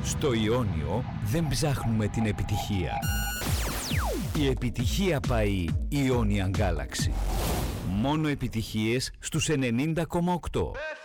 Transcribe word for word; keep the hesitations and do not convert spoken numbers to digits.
Στο Ιόνιο δεν ψάχνουμε την επιτυχία. Η επιτυχία πάει Ionian Galaxy. Μόνο επιτυχίες στους ενενήντα κόμμα οκτώ.